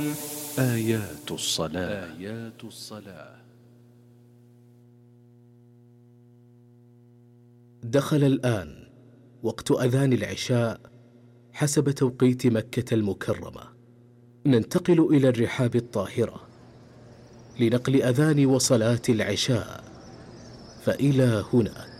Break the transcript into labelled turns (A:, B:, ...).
A: آيات الصلاة. آيات الصلاة.
B: دخل الآن وقت أذان العشاء حسب توقيت مكة المكرمة. ننتقل إلى الرحاب الطاهرة لنقل أذان وصلاة العشاء، فإلى هناك.